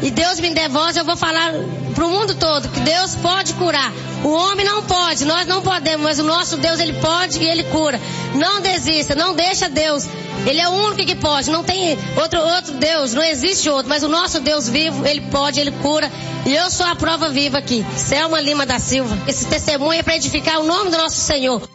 e Deus me der voz, eu vou falar pro mundo todo que Deus pode curar. O homem não pode, nós não podemos, mas o nosso Deus, Ele pode e Ele cura. Não desista, não deixa Deus. Ele é o único que pode, não tem outro Deus, não existe outro, mas o nosso Deus vivo, Ele pode, Ele cura. E eu sou a prova viva aqui, Selma Lima da Silva. Esse testemunho é para edificar o nome do nosso Senhor.